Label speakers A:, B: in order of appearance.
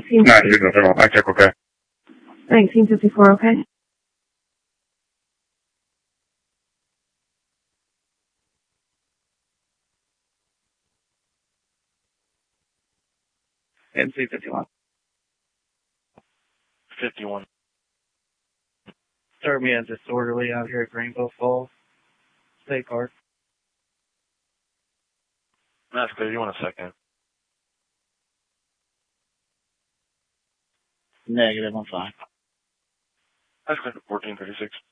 A: I check, okay.
B: 1954, okay?
C: NC 51.
D: 51.
C: Start me as disorderly out here at Rainbow Falls State Park.
D: That's clear. You want a second?
C: Negative, I'm fine.
D: That's clear. 1436.